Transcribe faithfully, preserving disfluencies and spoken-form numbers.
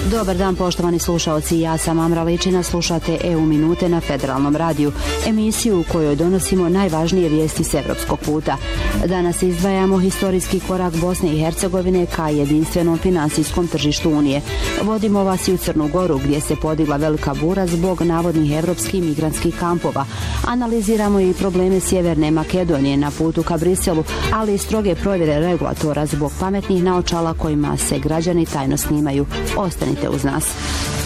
Dobar dan poštovani slušaoci, ja sam Amra Ličina, slušate E U Minute na Federalnom radiju, emisiju u kojoj donosimo najvažnije vijesti s evropskog puta. Danas izdvajamo historijski korak Bosne i Hercegovine ka jedinstvenom finansijskom tržištu Unije. Vodimo vas i u Crnu Goru gdje se podigla velika bura zbog navodnih evropskih migrantskih kampova. Analiziramo i probleme Sjeverne Makedonije na putu ka Briselu, ali i stroge provjere regulatora zbog pametnih naočala kojima se građani tajno snimaju. Ostanite uz nas.